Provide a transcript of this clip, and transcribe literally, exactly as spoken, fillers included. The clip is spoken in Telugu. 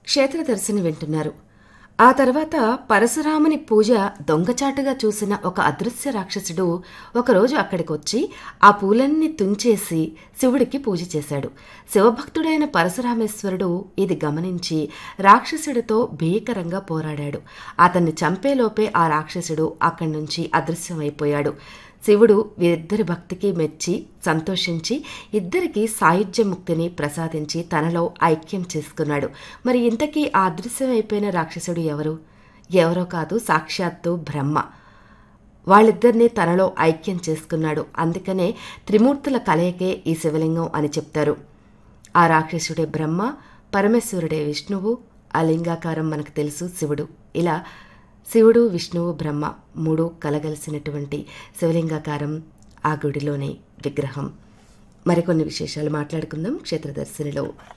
క్షేత్రదర్శిని వింటున్నారు. ఆ తర్వాత పరశురాముని పూజ దొంగచాటుగా చూసిన ఒక అదృశ్య రాక్షసుడు ఒకరోజు అక్కడికొచ్చి ఆ పూలన్నీ తుంచేసి శివుడికి పూజ చేశాడు. శివభక్తుడైన పరశురామేశ్వరుడు ఇది గమనించి రాక్షసుడితో భీకరంగా పోరాడాడు. అతన్ని చంపేలోపే ఆ రాక్షసుడు అక్కడి నుంచి అదృశ్యమైపోయాడు. శివుడు వీరిద్దరి భక్తికి మెచ్చి సంతోషించి ఇద్దరికీ సాయుధ్య ముక్తిని ప్రసాదించి తనలో ఐక్యం చేసుకున్నాడు. మరి ఇంతకీ ఆ అదృశ్యమైపోయిన రాక్షసుడు ఎవరు? ఎవరో కాదు, సాక్షాత్తు బ్రహ్మ. వాళ్ళిద్దరినీ తనలో ఐక్యం చేసుకున్నాడు. అందుకనే త్రిమూర్తుల కలయికే ఈ శివలింగం అని చెప్తారు. ఆ రాక్షసుడే బ్రహ్మ, పరమేశ్వరుడే విష్ణువు, ఆ లింగాకారం మనకు తెలుసు శివుడు. ఇలా శివుడు, విష్ణువు, బ్రహ్మ మూడు కలగలిసినటువంటి శివలింగాకారం ఆ గుడిలోని విగ్రహం. మరికొన్ని విశేషాలు మాట్లాడుకుందాం క్షేత్రదర్శినిలో.